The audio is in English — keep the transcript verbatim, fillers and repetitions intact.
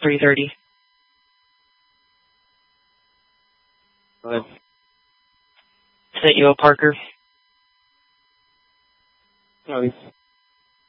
three thirty. Go ahead. Sent you a Parker. No,